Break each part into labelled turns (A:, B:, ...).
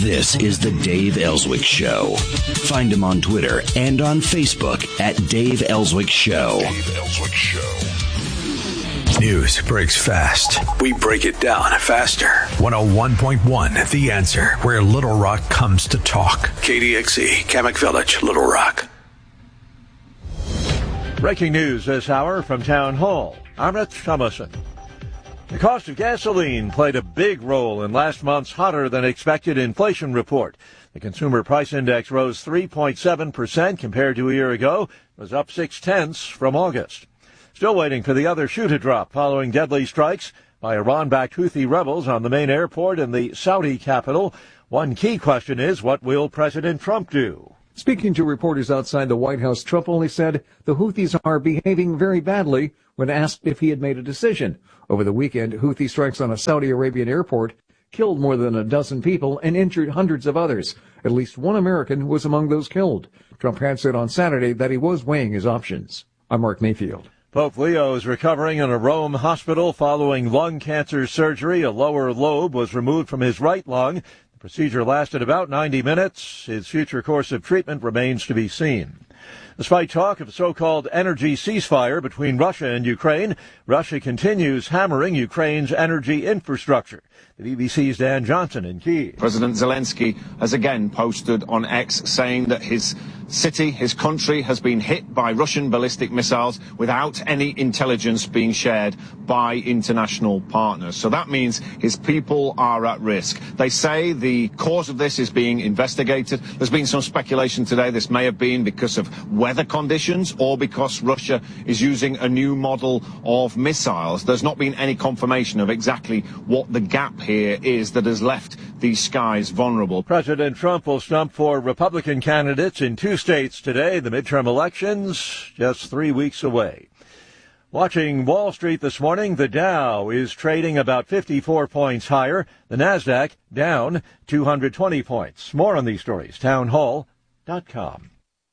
A: This is the Dave Ellswick Show. Find him on Twitter and on Facebook at Dave Ellswick Show.
B: Dave Ellswick Show. News breaks fast. We break it down faster. 101.1 The Answer, where Little Rock comes to talk. KDXE, Kamak Village, Little Rock.
C: Breaking news this hour from Town Hall. I'm Rich Thomason. The cost of gasoline played a big role in last month's hotter-than-expected inflation report. The Consumer Price Index rose 3.7% compared to a year ago. It was up 0.6 from August. Still waiting for the other shoe to drop following deadly strikes by Iran-backed Houthi rebels on the main airport in the Saudi capital. One key question is, what will President Trump do?
D: Speaking to reporters outside the White House, Trump only said the Houthis are behaving very badly when asked if he had made a decision. Over the weekend, Houthi strikes on a Saudi Arabian airport killed more than a dozen people and injured hundreds of others. At least one American was among those killed. Trump had said on Saturday that he was weighing his options. I'm Mark Mayfield.
C: Pope Leo is recovering in a Rome hospital following lung cancer surgery. A lower lobe was removed from his right lung. The procedure lasted about 90 minutes. His future course of treatment remains to be seen. Despite talk of a so-called energy ceasefire between Russia and Ukraine, Russia continues hammering Ukraine's energy infrastructure. The BBC's Dan Johnson in Kyiv.
E: President Zelensky has again posted on X saying that his city, his country, has been hit by Russian ballistic missiles without any intelligence being shared by international partners. So that means his people are at risk. They say the cause of this is being investigated. There's been some speculation today this may have been because of weather conditions or because Russia is using a new model of missiles. There's not been any confirmation of exactly what the gap here is that has left these skies vulnerable.
C: President Trump will stump for Republican candidates in 2 states today. The midterm elections just 3 weeks away. Watching Wall Street this morning, the Dow is trading about 54 points higher. The Nasdaq down 220 points. More on these stories, townhall.com.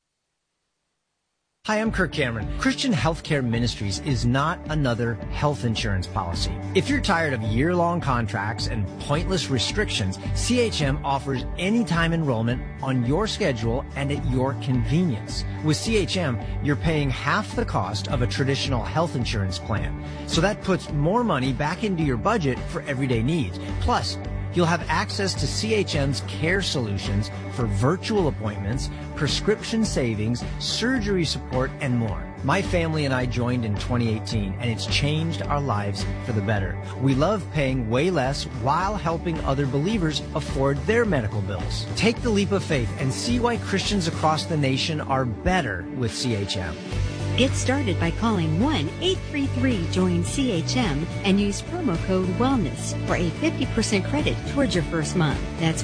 F: Hi, I'm Kirk Cameron. Christian Healthcare Ministries is not another health insurance policy. If you're tired of year-long contracts and pointless restrictions, CHM offers anytime enrollment on your schedule and at your convenience. With CHM, you're paying half the cost of a traditional health insurance plan. So that puts more money back into your budget for everyday needs. Plus, you'll have access to CHM's care solutions for virtual appointments, prescription savings, surgery support, and more. My family and I joined in 2018, and it's changed our lives for the better. We love paying way less while helping other believers afford their medical bills. Take the leap of faith and see why Christians across the nation are better with CHM.
G: Get started by calling 1-833-JOIN-CHM and use promo code WELLNESS for a 50% credit towards your first month. That's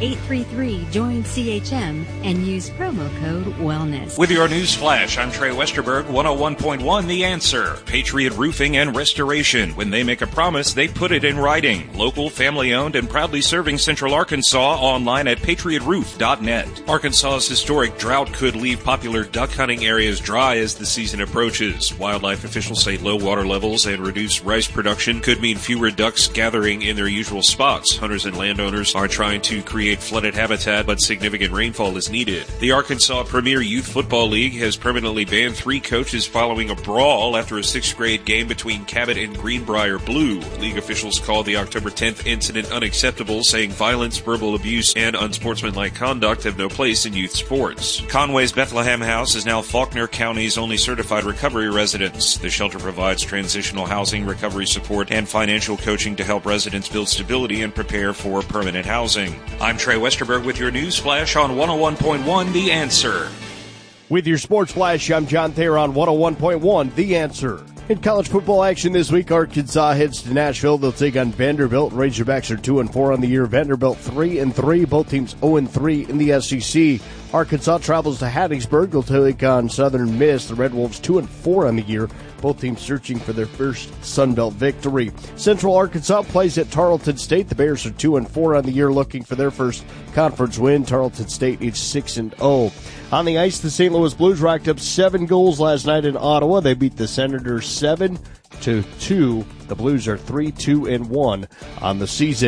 G: 1-833-JOIN-CHM and use promo code WELLNESS.
H: With your news flash, I'm Trey Westerberg, 101.1 The Answer. Patriot Roofing and Restoration. When they make a promise, they put it in writing. Local, family-owned, and proudly serving Central Arkansas. Online at patriotroof.net. Arkansas's historic drought could leave popular duck hunting areas dry as the season approaches. Wildlife officials say low water levels and reduced rice production could mean fewer ducks gathering in their usual spots. Hunters and landowners are trying to create flooded habitat, but significant rainfall is needed. The Arkansas Premier Youth Football League has permanently banned 3 coaches following a brawl after a 6th grade game between Cabot and Greenbrier Blue. League officials called the October 10th incident unacceptable, saying violence, verbal abuse, and unsportsmanlike conduct have no place in youth sports. Conway's Bethlehem House is now Faulkner County's only certified recovery residence. The shelter provides transitional housing, recovery support, and financial coaching to help residents build stability and prepare for permanent housing. I'm Trey Westerberg with your news flash on 101.1 The Answer.
I: With your sports flash, I'm John Thayer on 101.1 The Answer. In college football action this week, Arkansas heads to Nashville. They'll take on Vanderbilt. Razorbacks are 2-4 on the year. Vanderbilt 3-3. Both teams 0-3 in the SEC. Arkansas travels to Hattiesburg. They'll take on Southern Miss. The Red Wolves 2-4 on the year. Both teams searching for their first Sun Belt victory. Central Arkansas plays at Tarleton State. The Bears are 2-4 on the year, looking for their first conference win. Tarleton State is 6-0. On the ice, the St. Louis Blues racked up 7 goals last night in Ottawa. They beat the Senators 7-2. The Blues are 3-2-1 on the season.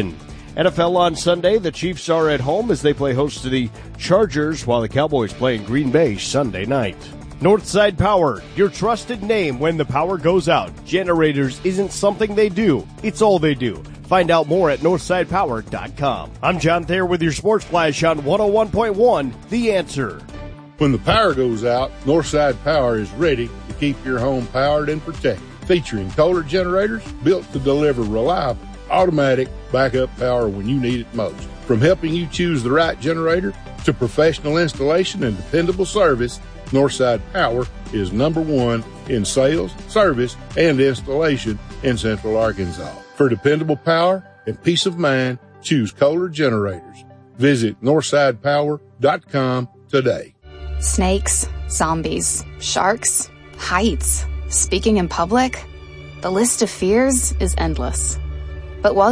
I: NFL on Sunday, the Chiefs are at home as they play host to the Chargers, while the Cowboys play in Green Bay Sunday night. Northside Power, your trusted name when the power goes out. Generators isn't something they do, it's all they do. Find out more at northsidepower.com. I'm John Thayer with your Sports Flash on 101.1 The Answer.
J: When the power goes out, Northside Power is ready to keep your home powered and protected. Featuring Kohler generators built to deliver reliable, automatic backup power when you need it most. From helping you choose the right generator to professional installation and dependable service, Northside Power is number one in sales, service, and installation in Central Arkansas. For dependable power and peace of mind, choose Kohler generators. Visit northsidepower.com today.
K: Snakes, zombies, sharks, heights, speaking in public. The list of fears is endless. But while